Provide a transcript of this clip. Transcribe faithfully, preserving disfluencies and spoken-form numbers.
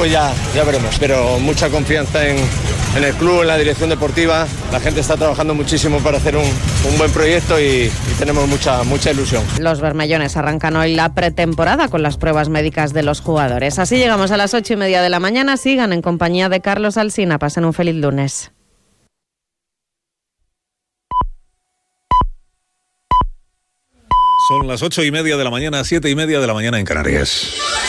pues ya, ya veremos. Pero mucha confianza en, en el club, en la dirección deportiva. La gente está trabajando muchísimo para hacer un, un buen proyecto y, y tenemos mucha, mucha ilusión. Los bermellones arrancan hoy la pretemporada con las pruebas médicas de los jugadores. Así llegamos a las ocho y media de la mañana. Sigan en compañía de Carlos Alsina. Pasen un feliz lunes. Son las ocho y media de la mañana, siete y media de la mañana en Canarias.